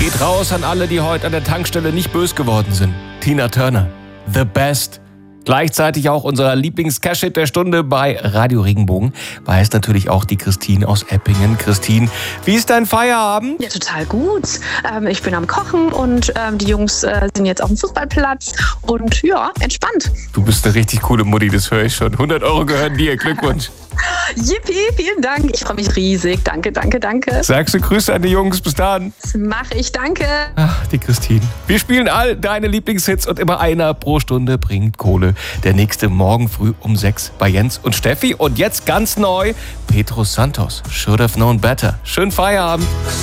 geht raus an alle, die heute an der Tankstelle nicht bös geworden sind. Tina Turner, The Best. Gleichzeitig auch unser Lieblings-Cash-Hit der Stunde bei Radio Regenbogen. Weiß natürlich auch die Christine aus Eppingen. Christine, wie ist dein Feierabend? Ja, total gut. Ich bin am Kochen und die Jungs sind jetzt auf dem Fußballplatz und ja, entspannt. Du bist eine richtig coole Mutti, das höre ich schon. 100 Euro gehören dir, Glückwunsch. Yippie, vielen Dank. Ich freue mich riesig. Danke, danke, danke. Sagst du Grüße an die Jungs, bis dann. Das mache ich, danke. Ach, die Christine. Wir spielen all deine Lieblingshits und immer einer pro Stunde bringt Kohle. Der nächste morgen früh um 6 bei Jens und Steffi. Und jetzt ganz neu, Pedro Santos, Should Have Known Better. Schönen Feierabend.